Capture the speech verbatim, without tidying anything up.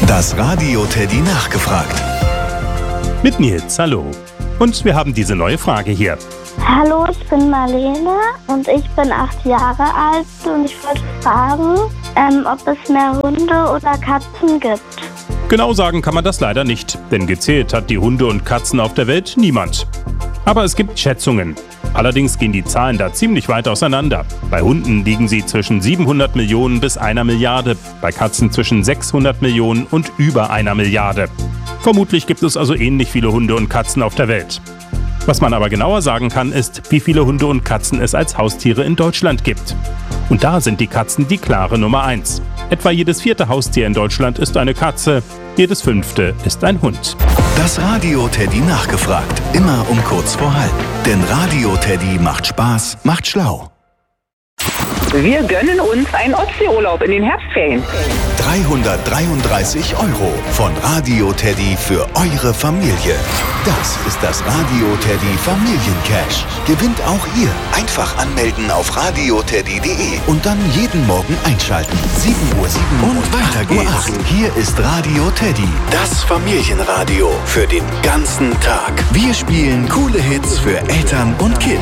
Das Radio Teddy nachgefragt. Mit Nils, hallo. Und wir haben diese neue Frage hier. Hallo, ich bin Marlene und ich bin acht Jahre alt und ich wollte fragen, ähm, ob es mehr Hunde oder Katzen gibt. Genau sagen kann man das leider nicht, denn gezählt hat die Hunde und Katzen auf der Welt niemand. Aber es gibt Schätzungen. Allerdings gehen die Zahlen da ziemlich weit auseinander. Bei Hunden liegen sie zwischen siebenhundert Millionen bis einer Milliarde, bei Katzen zwischen sechshundert Millionen und über einer Milliarde. Vermutlich gibt es also ähnlich viele Hunde und Katzen auf der Welt. Was man aber genauer sagen kann, ist, wie viele Hunde und Katzen es als Haustiere in Deutschland gibt. Und da sind die Katzen die klare Nummer eins. Etwa jedes vierte Haustier in Deutschland ist eine Katze, jedes fünfte ist ein Hund. Das Radio Teddy nachgefragt. Immer um kurz vor halb. Denn Radio Teddy macht Spaß, macht schlau. Wir gönnen uns einen Ostseeurlaub in den Herbstferien. dreihundertdreiunddreißig Euro von Radio Teddy für eure Familie. Das ist das Radio Teddy Familiencash. Gewinnt auch ihr. Einfach anmelden auf radioteddy punkt de und dann jeden Morgen einschalten. sieben Uhr sieben und weiter geht's. Hier ist Radio Teddy, das Familienradio für den ganzen Tag. Wir spielen coole Hits für Eltern und Kids.